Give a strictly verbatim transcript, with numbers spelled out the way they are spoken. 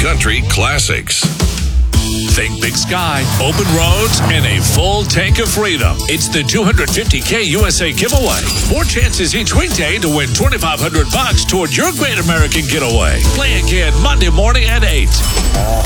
country classics. Think Big Sky, open roads, and a full tank of freedom. It's the two hundred fifty K U S A giveaway. Four chances each weekday to win twenty-five hundred bucks toward your great American getaway. Play again Monday morning at eight.